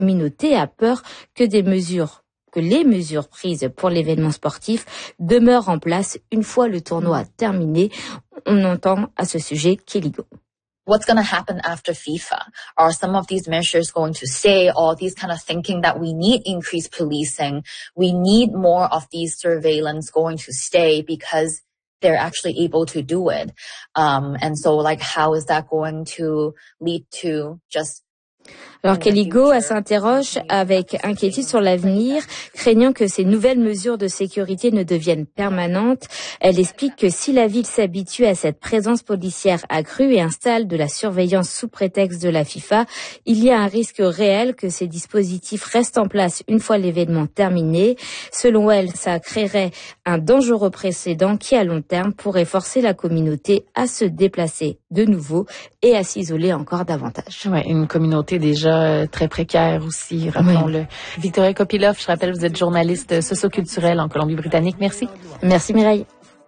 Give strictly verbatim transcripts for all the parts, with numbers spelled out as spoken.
communauté a peur que des mesures que les mesures prises pour l'événement sportif demeurent en place une fois le tournoi terminé. On entend à ce sujet Kéligo. What's going to happen after FIFA? Are some of these measures going to stay? All these kind of thinking that we need increased policing, we need more of these surveillance going to stay because they're actually able to do it. Um, and so like, how is that going to lead to just Alors Kéligo s'interroge avec inquiétude sur l'avenir, craignant que ces nouvelles mesures de sécurité ne deviennent permanentes. Elle explique que si la ville s'habitue à cette présence policière accrue et installe de la surveillance sous prétexte de la FIFA, il y a un risque réel que ces dispositifs restent en place une fois l'événement terminé. Selon elle, ça créerait un dangereux précédent qui, à long terme, pourrait forcer la communauté à se déplacer de nouveau et à s'isoler encore davantage. Ouais, une communauté déjà très précaire aussi, rappelons-le. Oui. Victoria Kopilov, je rappelle, vous êtes journaliste socio-culturelle en Colombie-Britannique. Merci. Merci Mireille.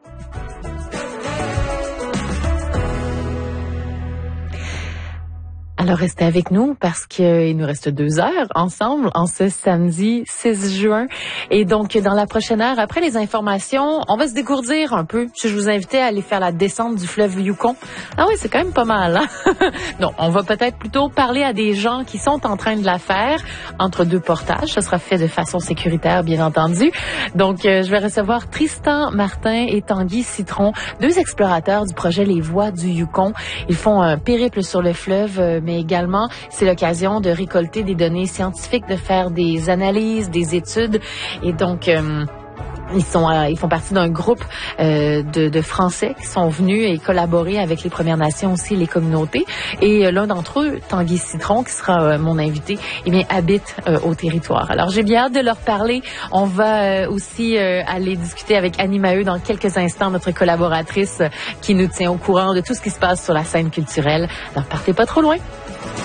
Alors, restez avec nous parce qu'il nous reste deux heures ensemble en ce samedi six juin. Et donc, dans la prochaine heure, après les informations, on va se dégourdir un peu. Je vous invitais à aller faire la descente du fleuve Yukon. Ah oui, c'est quand même pas mal, hein? Non, on va peut-être plutôt parler à des gens qui sont en train de la faire entre deux portages. Ce sera fait de façon sécuritaire, bien entendu. Donc, euh, je vais recevoir Tristan Martin et Tanguy Citron, deux explorateurs du projet Les Voies du Yukon. Ils font un périple sur le fleuve, euh, mais également, c'est l'occasion de récolter des données scientifiques, de faire des analyses, des études. Et donc, euh, ils sont, euh, ils font partie d'un groupe euh, de, de Français qui sont venus et collaborer avec les Premières Nations aussi, les communautés. Et euh, l'un d'entre eux, Tanguy Citron, qui sera euh, mon invité, eh bien, habite euh, au territoire. Alors, j'ai bien hâte de leur parler. On va euh, aussi euh, aller discuter avec Annie Maheu dans quelques instants, notre collaboratrice euh, qui nous tient au courant de tout ce qui se passe sur la scène culturelle. Alors, partez pas trop loin.